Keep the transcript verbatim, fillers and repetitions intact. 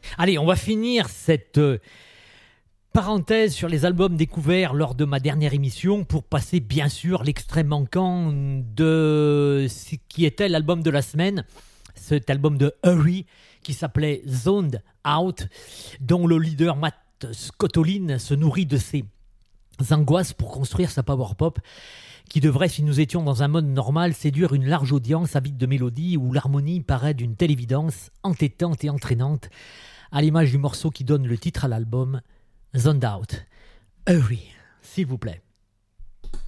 Allez, on va finir cette euh, parenthèse sur les albums découverts lors de ma dernière émission pour passer bien sûr l'extrait manquant de ce qui était l'album de la semaine, cet album de Hurry qui s'appelait Zoned Out, dont le leader Matt Scottolin se nourrit de ses angoisses pour construire sa power pop qui devrait, si nous étions dans un mode normal, séduire une large audience avide de mélodies où l'harmonie paraît d'une telle évidence, entêtante et entraînante, à l'image du morceau qui donne le titre à l'album, Zoned Out. Hurry, s'il vous plaît.